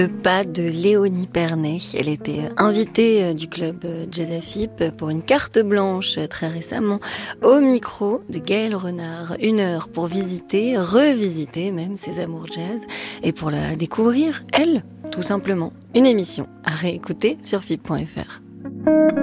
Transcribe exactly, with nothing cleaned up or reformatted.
Le pas de Léonie Pernet. Elle était invitée du club Jazz A F I P pour une carte blanche très récemment au micro de Gaël Renard. Une heure pour visiter, revisiter même ses amours jazz et pour la découvrir, elle, tout simplement. Une émission à réécouter sur F I P point F R.